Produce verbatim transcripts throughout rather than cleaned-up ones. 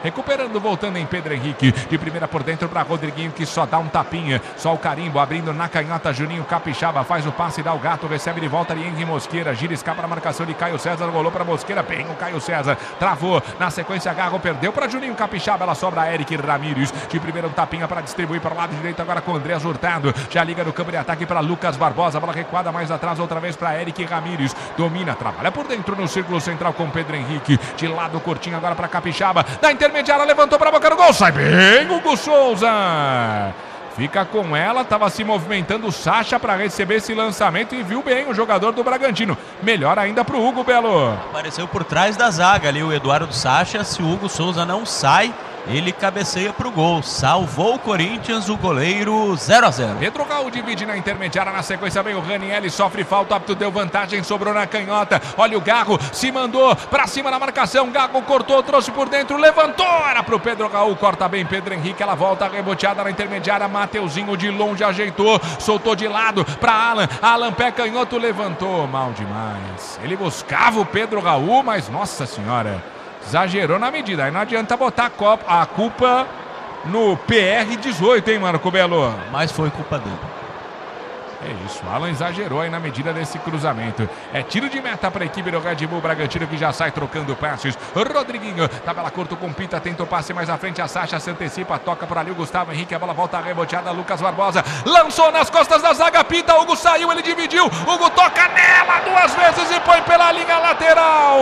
recuperando, voltando em Pedro Henrique, de primeira por dentro para Rodriguinho, que só dá um tapinha, só o carimbo, abrindo na canhota, Juninho Capixaba faz o passe, dá o gato, recebe de volta ali Henrique Mosqueira, gira, escapa na marcação de Caio César, rolou para Mosqueira, bem o Caio César, travou, na sequência Garro perdeu para Juninho Capixaba, ela sobra a Eric Ramírez, de primeira um tapinha para distribuir para o lado direito, agora com o Andrés Hurtado, já liga no campo de ataque para Lucas Barbosa, bola recuada mais atrás, outra vez para Eric Ramírez, domina, trabalha por dentro no círculo central com Pedro Henrique, de lado curtinho agora para Capixaba, da intermediária, levantou para a boca do gol, sai bem Hugo Souza, fica com ela, estava se movimentando o Sacha para receber esse lançamento e viu bem o jogador do Bragantino, melhor ainda para o Hugo, Belo. Apareceu por trás da zaga ali o Eduardo Sacha, se o Hugo Souza não sai, ele cabeceia para o gol, salvou o Corinthians, o goleiro zero a zero. Pedro Raul divide na intermediária, na sequência vem o Ranieri, sofre falta, o árbitro deu vantagem, sobrou na canhota, olha o Garro, se mandou para cima na marcação, Garro cortou, trouxe por dentro, levantou, era para o Pedro Raul, corta bem Pedro Henrique, ela volta reboteada na intermediária, Mateuzinho de longe ajeitou, soltou de lado para Alan, Alan pé canhoto, levantou, mal demais, ele buscava o Pedro Raul, mas nossa senhora, exagerou na medida, aí não adianta botar a, copa, a culpa no P R dezoito, hein, Marco Belo? Mas foi culpa dele. É isso, Alan exagerou aí na medida desse cruzamento. É tiro de meta para a equipe do Red Bull Bragantino, que já sai trocando passes. Rodriguinho, tabela curta com Pita, tenta o passe mais à frente, a Sacha se antecipa, toca por ali o Gustavo Henrique, a bola volta reboteada, Lucas Barbosa, lançou nas costas da zaga, Pita, Hugo saiu, ele dividiu, Hugo toca nela duas vezes e põe pela linha lateral.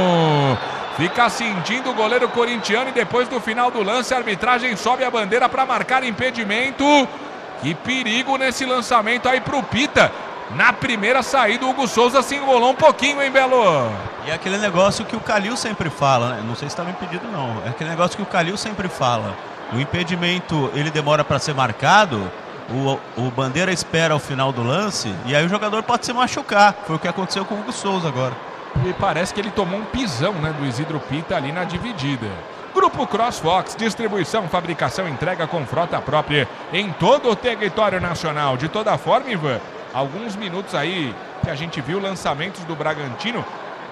Fica sentindo o goleiro corintiano e depois do final do lance a arbitragem sobe a bandeira para marcar impedimento. Que perigo nesse lançamento aí pro Pita. Na primeira saída o Hugo Souza se enrolou um pouquinho, hein, Belo? E é aquele negócio que o Calil sempre fala, né? Não sei se estava impedido não. É aquele negócio que o Calil sempre fala. O impedimento ele demora para ser marcado. O, o Bandeira espera o final do lance e aí o jogador pode se machucar. Foi o que aconteceu com o Hugo Souza agora. E parece que ele tomou um pisão, né, do Isidro Pita ali na dividida. Grupo CrossFox, distribuição, fabricação, entrega com frota própria em todo o território nacional. De toda forma, Ivan, alguns minutos aí que a gente viu lançamentos do Bragantino,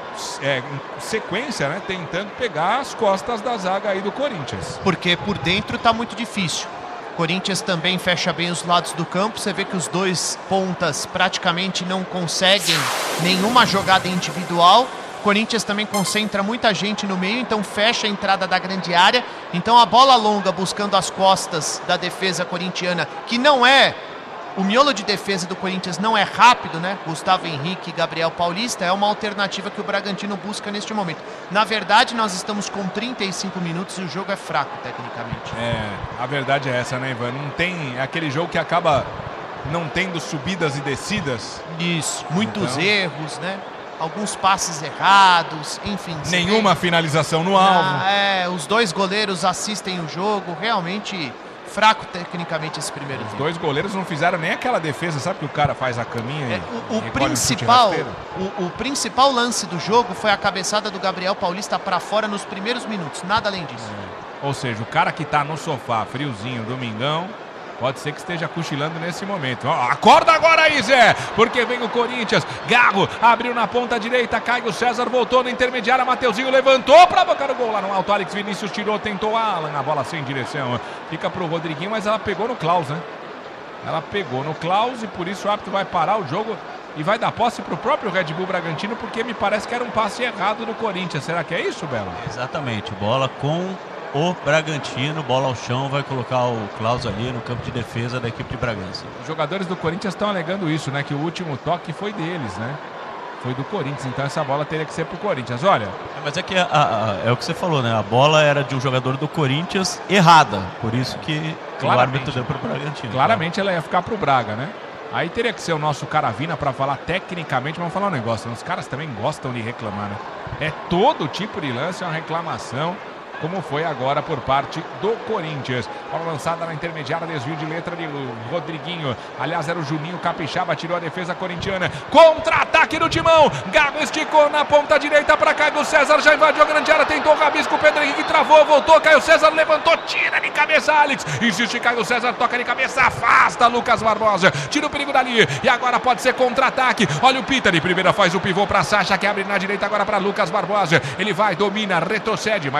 é, em sequência, né, tentando pegar as costas da zaga aí do Corinthians. Porque por dentro tá muito difícil. Corinthians também fecha bem os lados do campo. Você vê que os dois pontas praticamente não conseguem nenhuma jogada individual. Corinthians também concentra muita gente no meio, então fecha a entrada da grande área. Então a bola longa buscando as costas da defesa corintiana, que não é... O miolo de defesa do Corinthians não é rápido, né? Gustavo Henrique e Gabriel Paulista é uma alternativa que o Bragantino busca neste momento. Na verdade, nós estamos com trinta e cinco minutos e o jogo é fraco, tecnicamente. É, a verdade é essa, né, Ivan? Não tem é aquele jogo que acaba não tendo subidas e descidas. Isso, muitos então... erros, né? Alguns passes errados, enfim. Nenhuma vê... finalização no alvo. Ah, é, os dois goleiros assistem o jogo, realmente... fraco tecnicamente esse primeiro Os tempo. dois goleiros não fizeram nem aquela defesa, sabe que o cara faz a caminha? É, o, o principal, o, o principal lance do jogo foi a cabeçada do Gabriel Paulista para fora nos primeiros minutos, nada além disso. É. Ou seja, o cara que tá no sofá, friozinho, domingão, pode ser que esteja cochilando nesse momento. Ó, acorda agora aí, Zé, porque vem o Corinthians. Garro abriu na ponta direita, Caio César voltou na intermediária, Mateuzinho levantou para bocar o gol lá no alto. Alex Vinícius tirou, tentou Alan, a bola sem direção. Fica pro Rodriguinho, mas ela pegou no Klaus, né? Ela pegou no Klaus e por isso o árbitro vai parar o jogo e vai dar posse pro próprio Red Bull Bragantino, porque me parece que era um passe errado do Corinthians. Será que é isso, Belo? Exatamente, bola com... o Bragantino, bola ao chão, vai colocar o Klaus ali no campo de defesa da equipe de Bragança. Os jogadores do Corinthians estão alegando isso, né? Que o último toque foi deles, né? Foi do Corinthians, então essa bola teria que ser pro Corinthians, olha. É, mas é que a, a, é o que você falou, né? A bola era de um jogador do Corinthians errada, por isso que o árbitro deu pro Bragantino. Claramente tá? Ela ia ficar pro Braga, né? Aí teria que ser o nosso Caravina para falar tecnicamente, vamos falar um negócio, os caras também gostam de reclamar, né? É todo tipo de lance, é uma reclamação, como foi agora por parte do Corinthians. Bola lançada na intermediária, desvio de letra de Rodriguinho. Aliás, era o Juninho Capixaba, tirou a defesa corintiana. Contra-ataque do Timão. Gago esticou na ponta direita para Caio César, já invadiu a grande área, tentou o rabisco, Pedro Henrique travou, voltou, Caio César levantou, tira de cabeça Alex. Insiste Caio César, toca de cabeça, afasta Lucas Barbosa. Tira o perigo dali e agora pode ser contra-ataque. Olha o Pita de primeira, faz o pivô para Sacha, que abre na direita agora para Lucas Barbosa. Ele vai, domina, retrocede, mais atrás ao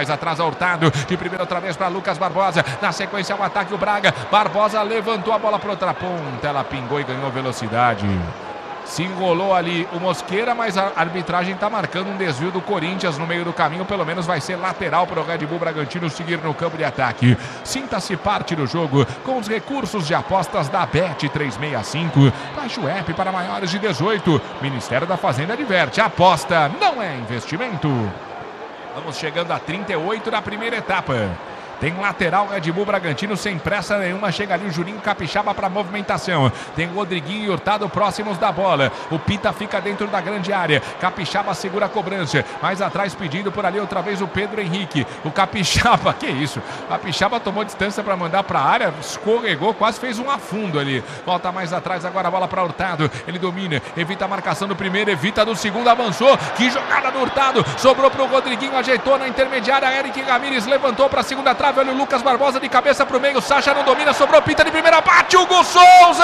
Hurtado, de primeira outra vez para Lucas Barbosa, na sequência o ataque o Braga, Barbosa levantou a bola para outra ponta, ela pingou e ganhou velocidade. Se enrolou ali o Mosqueira, mas a arbitragem está marcando um desvio do Corinthians no meio do caminho, pelo menos vai ser lateral para o Red Bull Bragantino seguir no campo de ataque. Sinta-se parte do jogo com os recursos de apostas da Bet trezentos e sessenta e cinco. Baixe o app para maiores de dezoito. Ministério da Fazenda adverte, aposta não é investimento. Vamos chegando a trinta e oito da primeira etapa. Tem lateral Red Bull Bragantino sem pressa nenhuma. Chega ali o Juninho Capixaba para movimentação. Tem o Rodriguinho e Hurtado próximos da bola. O Pita fica dentro da grande área. Capixaba segura a cobrança. Mais atrás pedindo por ali outra vez o Pedro Henrique. O Capixaba, que isso? Capixaba tomou distância para mandar para a área. Escorregou, quase fez um afundo ali. Volta mais atrás agora a bola para Hurtado. Ele domina, evita a marcação do primeiro, evita do segundo, avançou. Que jogada do Hurtado. Sobrou para o Rodriguinho, ajeitou na intermediária. Eric Ramírez levantou para a segunda trave. Olha o Lucas Barbosa de cabeça para o meio, Sacha não domina, sobrou, Pita de primeira, bate Hugo Souza!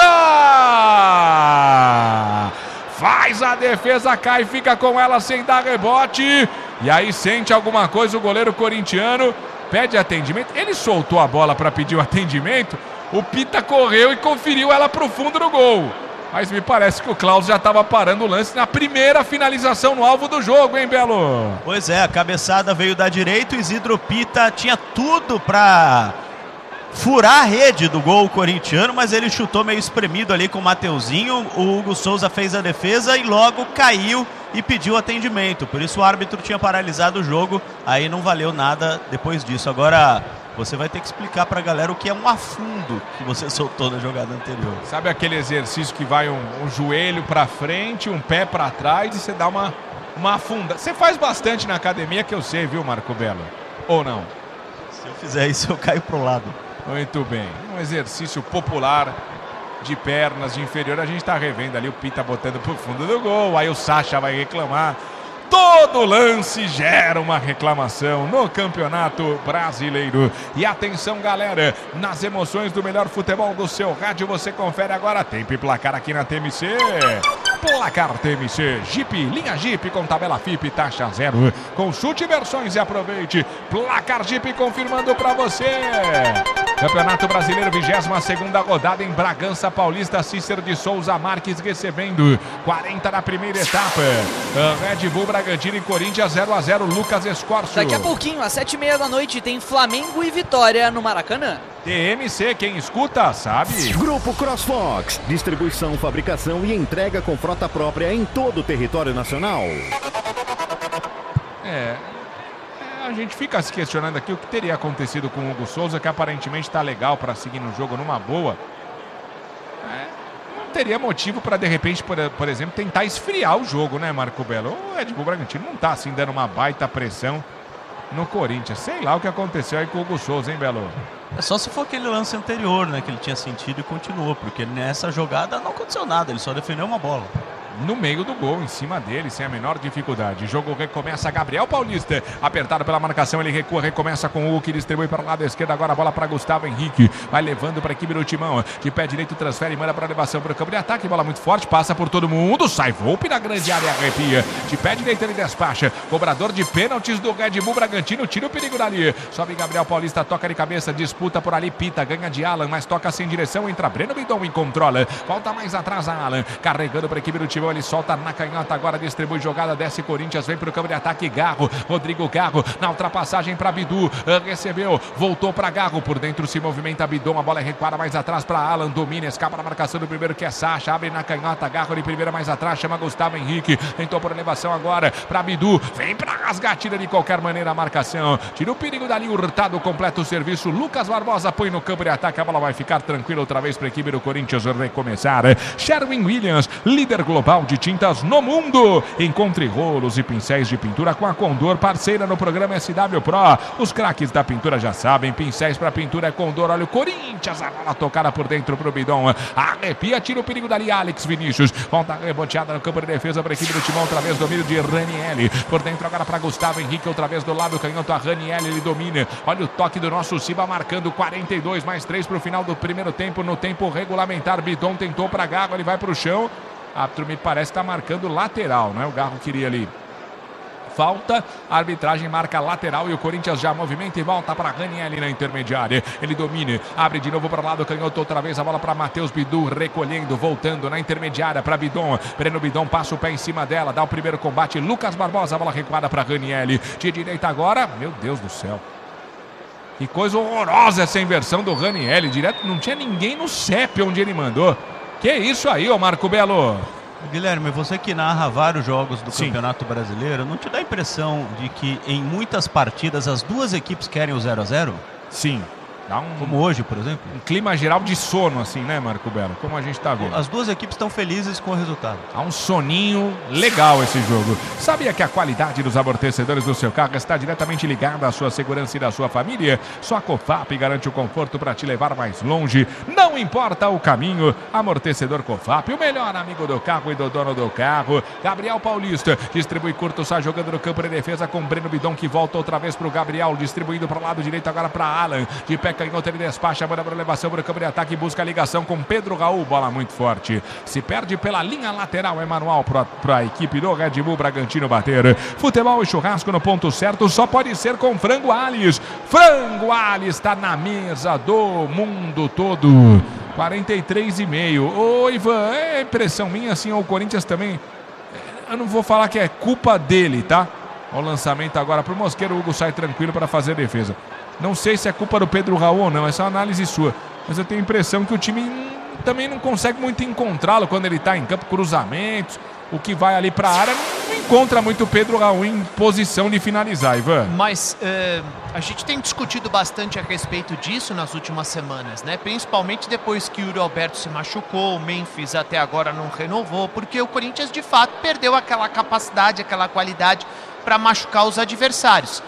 Faz a defesa, cai, fica com ela sem dar rebote. E aí sente alguma coisa o goleiro corintiano, pede atendimento. Ele soltou a bola para pedir o atendimento, o Pita correu e conferiu ela para o fundo do gol. Mas me parece que o Klaus já estava parando o lance na primeira finalização no alvo do jogo, hein, Belo? Pois é, a cabeçada veio da direita, o Isidro Pita tinha tudo para furar a rede do gol corintiano, mas ele chutou meio espremido ali com o Mateuzinho. O Hugo Souza fez a defesa e logo caiu e pediu atendimento. Por isso o árbitro tinha paralisado o jogo, aí não valeu nada depois disso. Agora você vai ter que explicar pra galera o que é um afundo que você soltou na jogada anterior. Sabe aquele exercício que vai um, um joelho pra frente, um pé pra trás e você dá uma, uma afunda? Você faz bastante na academia, que eu sei, viu, Marco Belo? Ou não? Se eu fizer isso, eu caio pro lado. Muito bem. Um exercício popular de pernas, de inferior. A gente tá revendo ali o Pita botando pro fundo do gol. Aí o Sacha vai reclamar. Todo lance gera uma reclamação no Campeonato Brasileiro. E atenção, galera, nas emoções do melhor futebol do seu rádio, você confere agora tempo e placar aqui na T M C. Placar T M C, Jeep, linha Jeep com tabela F I P, taxa zero. Consulte versões e aproveite. Placar Jeep confirmando para você. Campeonato Brasileiro, vigésima segunda rodada em Bragança Paulista. Cícero de Souza Marques recebendo quarenta na primeira etapa. Red Bull Bragantino e Corinthians zero a zero. Lucas Escorcio. Daqui a pouquinho, às sete e meia da noite, tem Flamengo e Vitória no Maracanã. T M C, quem escuta sabe. Grupo CrossFox, distribuição, fabricação e entrega com frota própria em todo o território nacional. É, a gente fica se questionando aqui o que teria acontecido com o Hugo Souza, que aparentemente está legal para seguir no jogo numa boa. É, não teria motivo para, de repente, por, por exemplo, tentar esfriar o jogo, né, Marco Belo? O Red Bull Bragantino não está assim dando uma baita pressão no Corinthians. Sei lá o que aconteceu aí com o Hugo Souza, hein, Belo? É só se for aquele lance anterior, né, que ele tinha sentido e continuou, porque nessa jogada não aconteceu nada, ele só defendeu uma bola. No meio do gol, em cima dele, sem a menor dificuldade. O jogo recomeça, Gabriel Paulista, apertado pela marcação, ele recua, recomeça com o Hugo, que distribui para o lado esquerdo, agora a bola para Gustavo Henrique, vai levando para a equipe do Timão, de pé direito, transfere e manda para a elevação para o campo de ataque, bola muito forte, passa por todo mundo, sai Volpe na grande área, arrepia, de pé direito ele despacha, cobrador de pênaltis do Red Bull Bragantino, tira o perigo dali, sobe Gabriel Paulista, toca de cabeça, disputa por ali, Pita, ganha de Alan, mas toca sem direção, entra Breno Bidon e controla, volta mais atrás a Alan, carregando para a equipe do Timão, ele solta na canhota, agora distribui jogada, desce Corinthians, vem para o campo de ataque, Garro, Rodrigo Garro, na ultrapassagem para Bidu, recebeu, voltou para Garro, por dentro se movimenta Bidon, a bola é recuada mais atrás para Alan, domina, escapa na marcação do primeiro que é Sacha, abre na canhota, Garro de primeira mais atrás, chama Gustavo Henrique, tentou por elevação agora para Bidu, vem para rasgar, tira de qualquer maneira a marcação, tira o perigo dali, Hurtado completa o serviço, Lucas Barbosa põe no campo de ataque, a bola vai ficar tranquila outra vez para a equipe do Corinthians recomeçar, Sherwin Williams, líder global de tintas no mundo. Encontre rolos e pincéis de pintura com a Condor, parceira no programa S W Pro. Os craques da pintura já sabem, pincéis para pintura é Condor. Olha o Corinthians, a bola tocada por dentro pro Bidon. Arrepia, tira o perigo dali, Alex Vinícius. Volta reboteada no campo de defesa para a equipe do Timão, outra vez domínio de Ranielli. Por dentro agora para Gustavo Henrique, outra vez do lado canhoto a Ranielli, ele domina. Olha o toque do nosso Ciba marcando quarenta e dois mais três para o final do primeiro tempo, no tempo regulamentar. Bidon tentou para Gago, ele vai para o chão. O árbitro me parece que está marcando lateral, não é? O Garro queria ali falta, a arbitragem marca lateral e o Corinthians já movimenta e volta para Ranieri na intermediária. Ele domina, abre de novo para o lado, canhoto outra vez, a bola para Matheus Bidu, recolhendo, voltando na intermediária para Bidon. Breno Bidon passa o pé em cima dela, dá o primeiro combate. Lucas Barbosa, a bola recuada para Ranieri. De direita agora, meu Deus do céu. Que coisa horrorosa essa inversão do Ranieri. Direto, não tinha ninguém no C E P onde ele mandou. Que isso aí, ô Marco Belo? Guilherme, você que narra vários jogos do Sim. Campeonato Brasileiro, não te dá a impressão de que em muitas partidas as duas equipes querem o zero a zero? Sim. Dá um, Como hoje, por exemplo? um clima geral de sono, assim, né, Marco Belo? Como a gente tá vendo. As duas equipes estão felizes com o resultado. Há um soninho legal esse jogo. Sabia que a qualidade dos amortecedores do seu carro está diretamente ligada à sua segurança e da sua família? Só a Cofap garante o conforto para te levar mais longe. Não importa o caminho, amortecedor Cofap, o melhor amigo do carro e do dono do carro. Gabriel Paulista distribui curto, sai jogando no campo de defesa com Breno Bidon, que volta outra vez para o Gabriel, distribuindo para o lado direito agora para Alan. De pé canhoto, ele despacha, manda para elevação para o campo de ataque, busca a ligação com Pedro Raul, bola muito forte. Se perde pela linha lateral, é manual para a equipe do Red Bull Bragantino bater. Futebol e churrasco no ponto certo só pode ser com Frango Alhes. Frango Alhes está na mesa do mundo todo. quarenta e três e meio. Ô Ivan, é impressão minha assim, o Corinthians também, eu não vou falar que é culpa dele, tá? O lançamento agora para o Mosqueira, o Hugo sai tranquilo para fazer a defesa. Não sei se é culpa do Pedro Raul ou não, essa é uma análise sua. Mas eu tenho a impressão que o time também não consegue muito encontrá-lo quando ele está em campo, cruzamentos, o que vai ali para a área, não encontra muito o Pedro Raul em posição de finalizar, Ivan. Mas uh, a gente tem discutido bastante a respeito disso nas últimas semanas, né? Principalmente depois que o Yuri Alberto se machucou, o Memphis até agora não renovou, porque o Corinthians de fato perdeu aquela capacidade, aquela qualidade para machucar os adversários.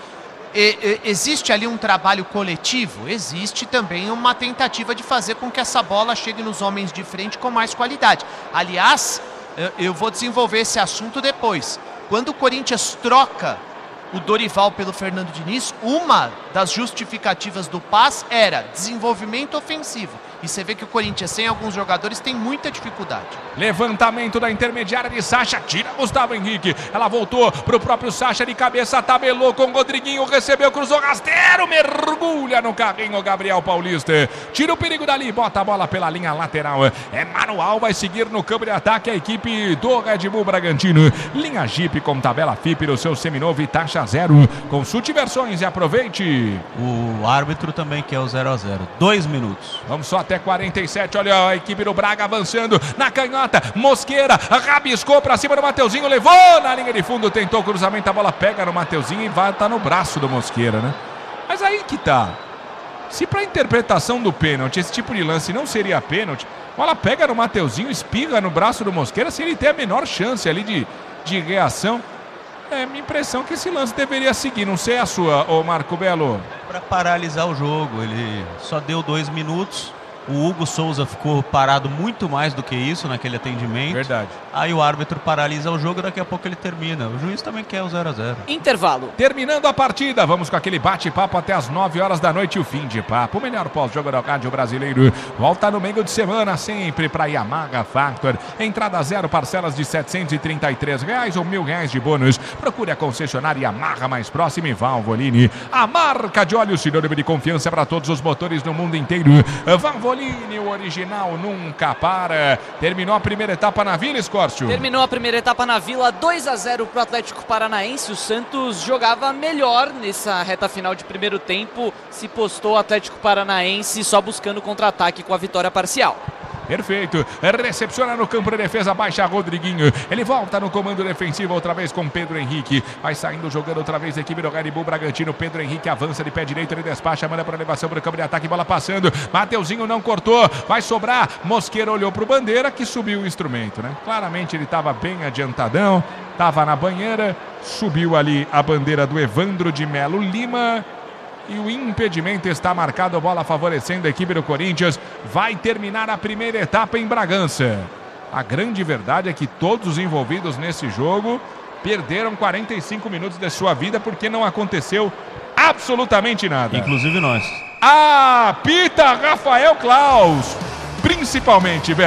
E, e, existe ali um trabalho coletivo? Existe também uma tentativa de fazer com que essa bola chegue nos homens de frente com mais qualidade. Aliás, eu, eu vou desenvolver esse assunto depois. Quando o Corinthians troca o Dorival pelo Fernando Diniz, uma das justificativas do P A S era desenvolvimento ofensivo. E você vê que o Corinthians, sem alguns jogadores, tem muita dificuldade. Levantamento da intermediária de Sacha, tira Gustavo Henrique. Ela voltou pro próprio Sacha de cabeça, tabelou com o Rodriguinho, recebeu, cruzou, rasteiro, mergulha no carrinho Gabriel Paulista. Tira o perigo dali, bota a bola pela linha lateral. É manual, vai seguir no campo de ataque a equipe do Red Bull Bragantino. Linha Jeep com tabela F I P no seu seminovo e taxa zero. Consulte versões e aproveite. O árbitro também quer o zero a zero. Dois minutos. Vamos só até quarenta e sete, olha a equipe do Braga avançando na canhota, Mosqueira rabiscou pra cima do Mateuzinho, levou na linha de fundo, tentou o cruzamento, a bola pega no Mateuzinho e vai estar no braço do Mosqueira, né? Mas aí que tá, se pra interpretação do pênalti esse tipo de lance não seria pênalti, a bola pega no Mateuzinho, espirra no braço do Mosqueira, se ele tem a menor chance ali de, de reação. É minha impressão que esse lance deveria seguir, não sei a sua, ô Marco Belo. Para paralisar o jogo, ele só deu dois minutos. O Hugo Souza ficou parado muito mais do que isso naquele atendimento. Verdade. Aí o árbitro paralisa o jogo, daqui a pouco ele termina. O juiz também quer o zero a zero. Intervalo. Terminando a partida, vamos com aquele bate-papo até as nove horas da noite, o fim de papo. O melhor pós-jogo do rádio brasileiro. Volta no meio de semana, sempre para Yamaha Factor. Entrada zero, parcelas de setecentos e trinta e três reais ou mil reais de bônus. Procure a concessionária Yamaha mais próxima e Valvoline. A marca de óleo sinônimo de confiança para todos os motores no mundo inteiro. Valvoline, o original nunca para. Terminou a primeira etapa na Vila, Escórcio. Terminou a primeira etapa na Vila, dois a zero para o Atlético Paranaense. O Santos jogava melhor nessa reta final de primeiro tempo. Se postou o Atlético Paranaense só buscando contra-ataque com a vitória parcial. Perfeito, recepciona no campo de defesa, baixa Rodriguinho, ele volta no comando defensivo outra vez com Pedro Henrique, vai saindo jogando outra vez a equipe do Red Bull Bragantino. Pedro Henrique avança de pé direito, ele despacha, manda para elevação para o campo de ataque, bola passando, Mateuzinho não cortou, vai sobrar, Mosqueira olhou para o Bandeira que subiu o instrumento, né? Claramente ele estava bem adiantadão, estava na banheira, subiu ali a bandeira do Evandro de Melo Lima. E o impedimento está marcado, bola favorecendo a equipe do Corinthians. Vai terminar a primeira etapa em Bragança. A grande verdade é que todos os envolvidos nesse jogo perderam quarenta e cinco minutos de sua vida porque não aconteceu absolutamente nada. Inclusive nós. Apita Rafael Klaus. Principalmente, Belo.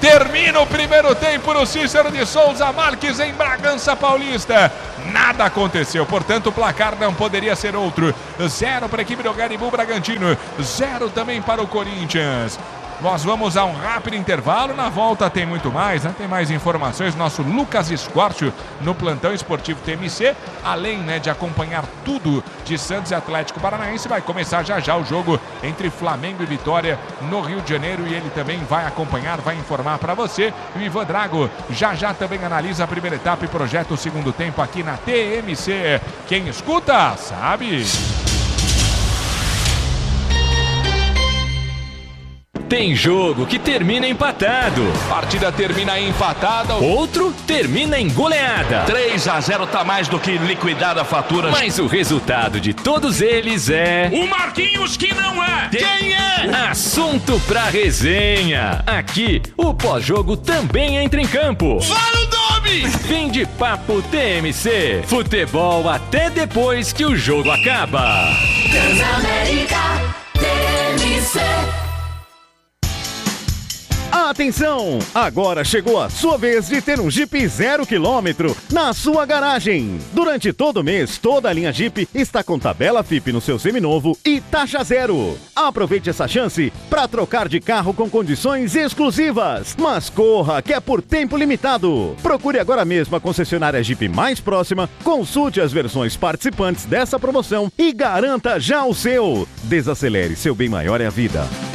Termina o primeiro tempo no Cícero de Souza Marques em Bragança Paulista. Nada aconteceu, portanto o placar não poderia ser outro. Zero para a equipe do Red Bull Bragantino, zero também para o Corinthians. Nós vamos a um rápido intervalo, na volta tem muito mais, né? Tem mais informações, nosso Lucas Escortio no Plantão Esportivo T M C, além, né, de acompanhar tudo de Santos e Atlético Paranaense, vai começar já já o jogo entre Flamengo e Vitória no Rio de Janeiro, e ele também vai acompanhar, vai informar para você. E o Ivan Drago já já também analisa a primeira etapa e projeta o segundo tempo aqui na T M C. Quem escuta, sabe... Tem jogo que termina empatado. Partida termina empatada. Outro termina em goleada. três a zero tá mais do que liquidada a fatura. Mas o resultado de todos eles é... O Marquinhos que não é. Quem é? Assunto pra resenha. Aqui, o pós-jogo também entra em campo. Fala o nome! Fim de papo T M C. Futebol até depois que o jogo acaba. Transamérica T M C. Atenção! Agora chegou a sua vez de ter um Jeep zero quilômetro na sua garagem. Durante todo o mês, toda a linha Jeep está com tabela F I P no seu seminovo e taxa zero. Aproveite essa chance para trocar de carro com condições exclusivas. Mas corra, que é por tempo limitado. Procure agora mesmo a concessionária Jeep mais próxima, consulte as versões participantes dessa promoção e garanta já o seu. Desacelere, seu bem maior é a vida.